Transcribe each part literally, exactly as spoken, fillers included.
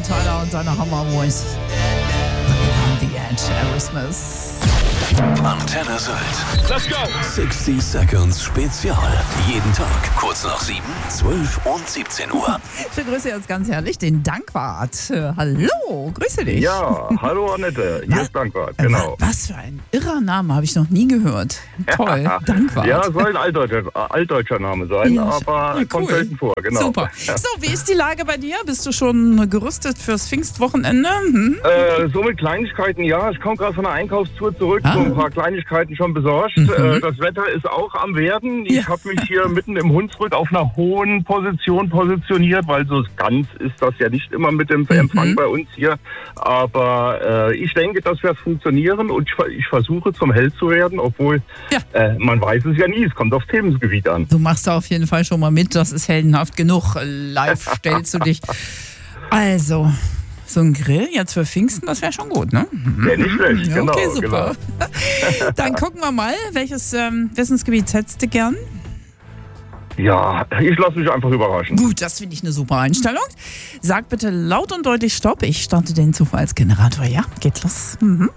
Tyler und seine Hammer-Voice. On the Edge, Aerosmith. Antenne Sylt. Let's go! sixty Seconds Spezial. Jeden Tag kurz nach sieben, zwölf und siebzehn Uhr. Ich begrüße jetzt ganz herzlich den Dankwart. Äh, Hallo, grüße dich. Ja, hallo Annette. Hier ist Dankwart, genau. Was für ein irrer Name, habe ich noch nie gehört. Toll, Dankwart. Ja, soll ein altdeutscher, altdeutscher Name sein, Ja, aber ja, kommt cool. selten vor, genau. Super. So, wie ist die Lage bei dir? Bist du schon gerüstet fürs Pfingstwochenende? Hm? Äh, so mit Kleinigkeiten, ja. Ich komme gerade von einer Einkaufstour zurück, Ah. so ein paar Kleinigkeiten schon besorgt. Mhm. Äh, das Wetter ist auch am Werden. Ich Ja. habe mich hier mitten im Hunsrück auf einer hohen Position positioniert, weil so ganz ist das ja nicht immer mit dem Empfang Mhm. bei uns hier. Aber äh, ich denke, das wird funktionieren und ich, ver- ich versuche zum Held zu werden, obwohl Ja. äh, man weiß es ja nie. Es kommt aufs Themengebiet an. Du machst da auf jeden Fall schon mal mit, das ist heldenhaft genug. Live stellst du dich. Also, so ein Grill jetzt für Pfingsten, das wäre schon gut, ne? Ja, nicht schlecht, Ja, genau. okay, super. Genau. Dann gucken wir mal, welches ähm, Wissensgebiet hättest du gern? Ja, ich lasse mich einfach überraschen. Gut, das finde ich eine super Einstellung. Sag bitte laut und deutlich Stopp. Ich starte den Zufallsgenerator. Ja, geht los. Mhm.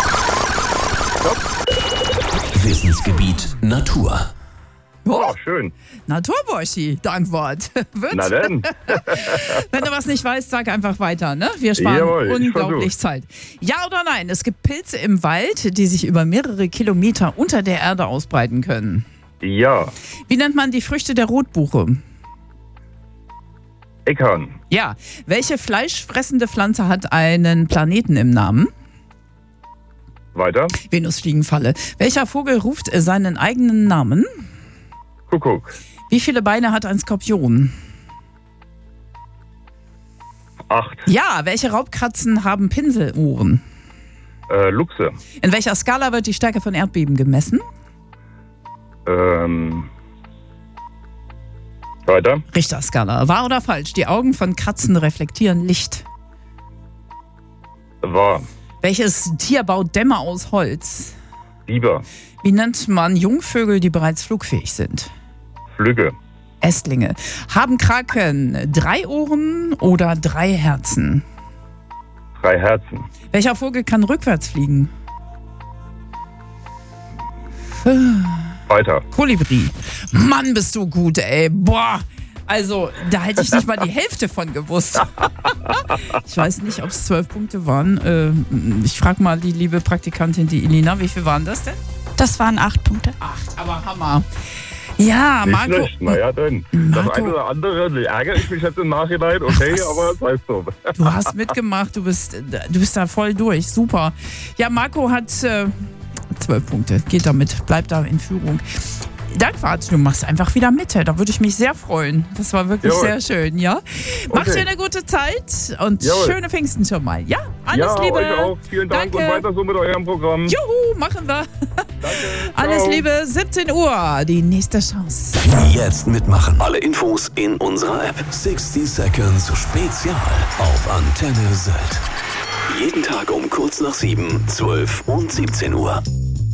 Wissensgebiet Natur. Oh, Oh, schön. Naturborschi, Dankwort. Wird. Na denn. Wenn du was nicht weißt, sag einfach weiter, ne? Wir sparen Jawohl, ich unglaublich Zeit. Ja oder nein? Es gibt Pilze im Wald, die sich über mehrere Kilometer unter der Erde ausbreiten können. Ja, Wie nennt man die Früchte der Rotbuche? Eckern. Ja. Welche fleischfressende Pflanze hat einen Planeten im Namen? Weiter. Venusfliegenfalle. Welcher Vogel ruft äh, seinen eigenen Namen? Kuckuck. Wie viele Beine hat ein Skorpion? Acht. Ja. Welche Raubkatzen haben Pinselohren? Äh, Luchse. In welcher Skala wird die Stärke von Erdbeben gemessen? Ähm. Weiter. Richterskala. Wahr oder falsch? Die Augen von Katzen reflektieren Licht. War. Welches Tier baut Dämme aus Holz? Biber. Wie nennt man Jungvögel, die bereits flugfähig sind? Flügge. Ästlinge. Haben Kraken drei Ohren oder drei Herzen? Drei Herzen. Welcher Vogel kann rückwärts fliegen? Weiter. Kolibri. Mann, bist du gut, ey. Boah. Also, da hätte ich nicht mal die Hälfte von gewusst. Ich weiß nicht, ob es zwölf Punkte waren. Äh, Ich frage mal die liebe Praktikantin, die Elina, wie viel waren das denn? Das waren acht Punkte. Acht, aber Hammer. Ja, Nicht Marco. schlecht. Naja, denn. Das Marco. eine oder andere ärgere ich mich jetzt im Nachhinein. Okay, Was? aber das heißt so. Du hast mitgemacht, du bist, du bist da voll durch. Super. Ja, Marco hat äh, zwölf Punkte. Geht damit, bleibt da in Führung. Dankwart, du machst einfach wieder mit. Da würde ich mich sehr freuen. Das war wirklich Jawohl. sehr schön, ja? Mach Okay. dir eine gute Zeit und Jawohl. schöne Pfingsten schon mal. Ja, alles Ja, Liebe. euch auch. Vielen Dank Danke. und weiter so mit eurem Programm. Juhu, machen wir. Danke. Alles Ciao. Liebe, siebzehn Uhr, die nächste Chance. Jetzt mitmachen. Alle Infos in unserer App. sixty Seconds Spezial auf Antenne Sylt. Jeden Tag um kurz nach sieben, zwölf und siebzehn Uhr.